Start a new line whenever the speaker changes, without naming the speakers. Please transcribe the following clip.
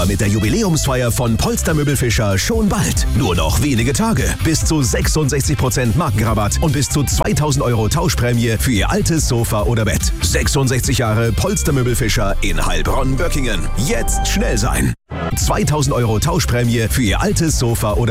Aber mit der Jubiläumsfeier von Polstermöbel Fischer schon bald. Nur noch wenige Tage. Bis zu 66% Markenrabatt und bis zu 2.000 € Tauschprämie für Ihr altes Sofa oder Bett. 66 Jahre Polstermöbel Fischer in Heilbronn-Böckingen. Jetzt schnell sein. 2.000 € Tauschprämie für Ihr altes Sofa oder